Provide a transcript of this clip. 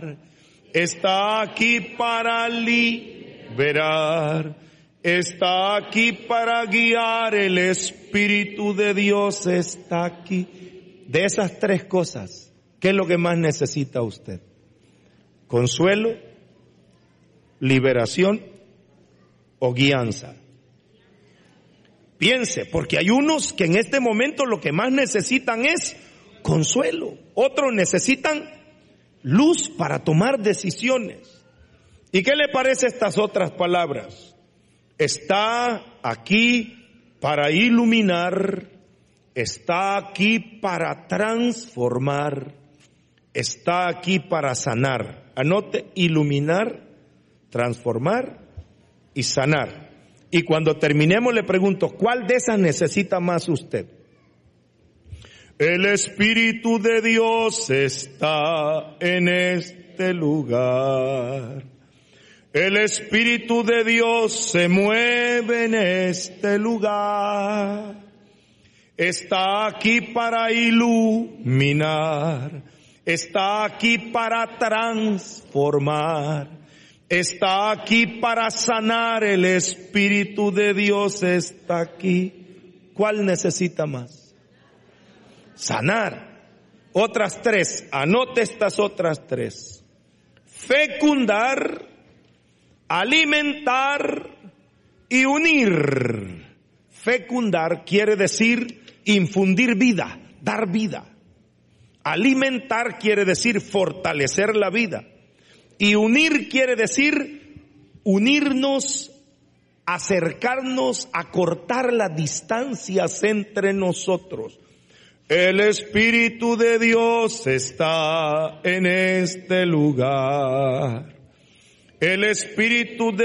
Está aquí para liberar, está aquí para guiar, el Espíritu de Dios está aquí. De esas tres cosas, ¿qué es lo que más necesita usted? ¿Consuelo, liberación o guianza? Piense, porque hay unos que en este momento lo que más necesitan es consuelo, otros necesitan luz para tomar decisiones. ¿Y qué le parece estas otras palabras? Está aquí para iluminar, está aquí para transformar, está aquí para sanar. Anote: iluminar, transformar y sanar. Y cuando terminemos le pregunto, ¿cuál de esas necesita más usted? El Espíritu de Dios está en este lugar. El Espíritu de Dios se mueve en este lugar. Está aquí para iluminar. Está aquí para transformar. Está aquí para sanar. El Espíritu de Dios está aquí. ¿Cuál necesita más? Sanar. Otras tres. Anote estas otras tres: fecundar, alimentar y unir. Fecundar quiere decir infundir vida, dar vida. Alimentar quiere decir fortalecer la vida. Y unir quiere decir unirnos, acercarnos, acortar las distancias entre nosotros. El Espíritu de Dios está en este lugar. El Espíritu de